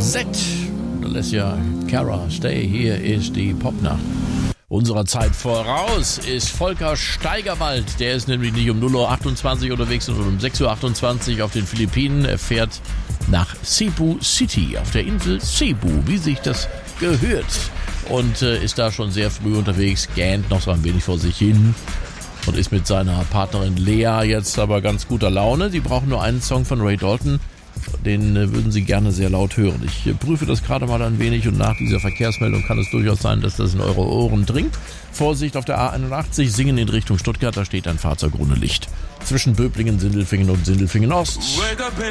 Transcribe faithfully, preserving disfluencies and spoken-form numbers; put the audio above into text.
Z. Alessia Cara, Stay, hier ist die Popnacht. Unserer Zeit voraus ist Volker Steigerwald. Der ist nämlich nicht um null Uhr achtundzwanzig unterwegs, sondern um sechs Uhr achtundzwanzig auf den Philippinen. Er fährt nach Cebu City, auf der Insel Cebu, wie sich das gehört. Und äh, ist da schon sehr früh unterwegs, gähnt noch so ein wenig vor sich hin und ist mit seiner Partnerin Lea jetzt aber ganz guter Laune. Sie brauchen nur einen Song von Ray Dalton. Den äh, würden Sie gerne sehr laut hören. Ich äh, prüfe das gerade mal ein wenig und nach dieser Verkehrsmeldung kann es durchaus sein, dass das in eure Ohren dringt. Vorsicht auf der A einundachtzig, Singen in Richtung Stuttgart, da steht ein Fahrzeug ohne Licht. Zwischen Böblingen, Sindelfingen und Sindelfingen Ost. Wake up in